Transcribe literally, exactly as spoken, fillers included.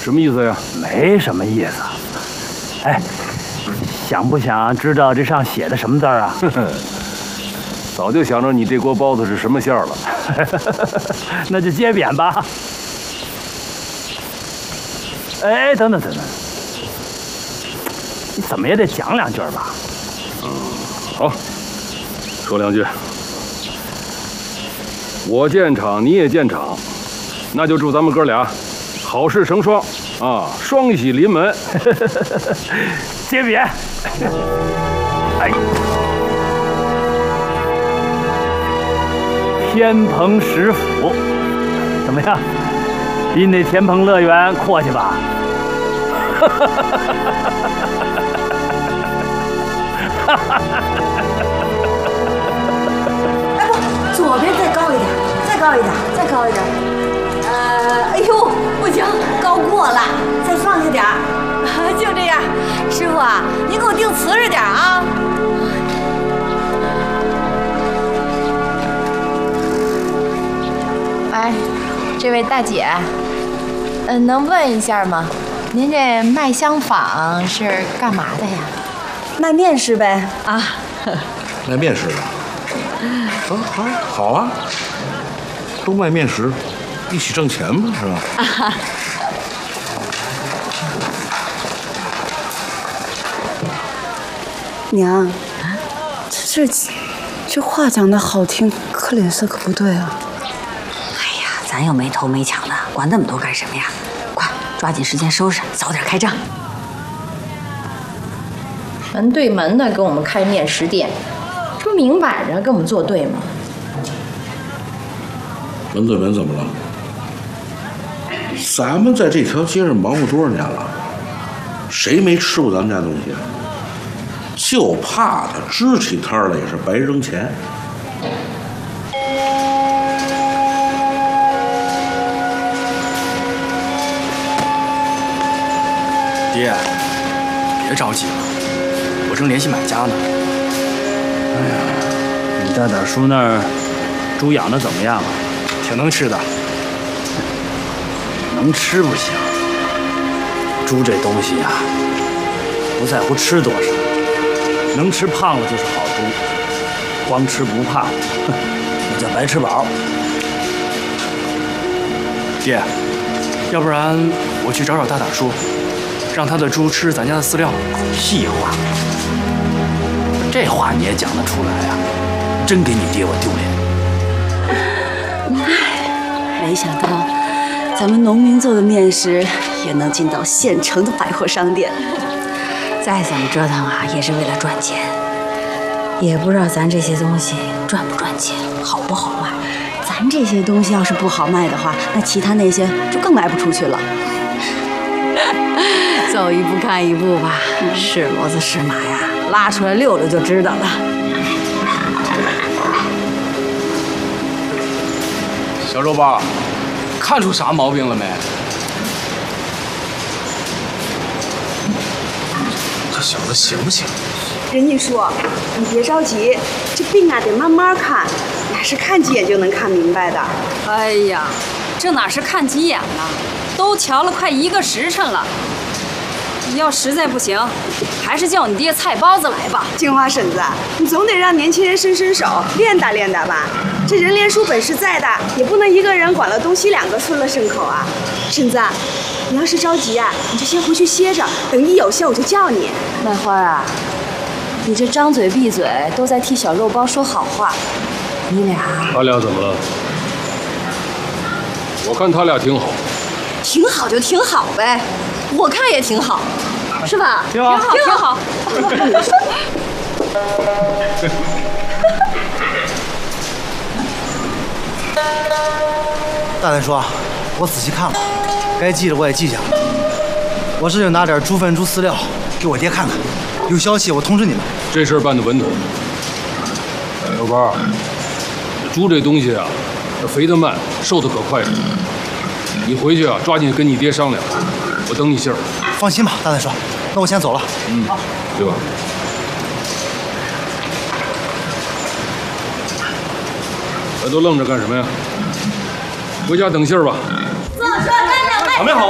什么意思呀？ 没什么意思。哎，想不想知道这上写的什么字儿啊？ 早就想着你这锅包子是什么馅儿了。 那就揭扁吧。哎，等等等等，你怎么也得讲两句吧？ 嗯，好，说两句。我见场，你也见场，那就祝咱们哥俩好事成双啊，双喜临门。 揭扁。哎。天蓬十府，怎么样？比那天蓬乐园阔气吧？ 哎不，左边再高一点，再高一点，再高一点。呃，哎呦，不行，高过了，再放下点儿。就这样，师傅啊，您给我定瓷实点啊。 哎，这位大姐，嗯、呃，能问一下吗？您这卖香坊是干嘛的呀？ 卖面食呗。啊， 卖面食的。啊，好，好啊，都卖面食，一起挣钱嘛，是吧？啊、 娘，这这这话讲的好听，可脸色可不对啊。 咱又没偷没抢的，管那么多干什么呀？快，抓紧时间收拾，早点开张。 门对门的给我们开面食店，这不明摆着跟我们作对吗？ 门对门怎么了？咱们在这条街上忙活多少年了，谁没吃过咱们家东西啊？就怕他支起摊来也是白扔钱。 爹，别着急了，我正联系买家呢。 哎呀，你大胆叔那儿猪养的怎么样啊？ 挺能吃的。 能吃不行，猪这东西啊，不在乎吃多少，能吃胖了就是好猪，光吃不胖，那叫白吃饱。 爹，要不然我去找找大胆叔。让他的猪吃咱家的饲料。 细话，这话你也讲得出来啊？真给你爹我丢脸。唉，没想到咱们农民做的面食也能进到县城的百货商店。 再怎么折腾啊，也是为了赚钱。也不知道咱这些东西赚不赚钱，好不好卖。 咱这些东西要是不好卖的话，那其他那些就更卖不出去了。走一步看一步吧，是骡子是马呀，拉出来溜溜就知道了。 小肉包，看出啥毛病了没？ 这小子行不行？ 仁义叔，你别着急，这病啊得慢慢看，哪是看几眼就能看明白的。 哎呀，这哪是看几眼呢？都瞧了快一个时辰了。要实在不行，还是叫你爹菜包子来吧。 金花婶子，你总得让年轻人伸伸手，练打练打吧。这人连叔本事再大，也不能一个人管了东西两个孙了牲口啊。婶子，你要是着急啊，你就先回去歇着，等一有信我就叫你。 麦花啊，你这张嘴闭嘴都在替小肉包说好话，你俩…… 他俩怎么了？我看他俩挺好。 挺好就挺好呗，我看也挺好，是吧？ 挺好，挺好。 大胆说，我仔细看了，该记的我也记下了。我这就拿点猪粪、猪饲料给我爹看看，有消息我通知你们。 这事儿办得稳妥。小包，猪这东西啊，肥得慢，瘦得可快了。你回去啊，抓紧跟你爹商量，我等你信儿。 放心吧，大胆说，那我先走了。 嗯，好，对吧？还都愣着干什么呀？回家等信儿吧。 坐车干两位。 准备好。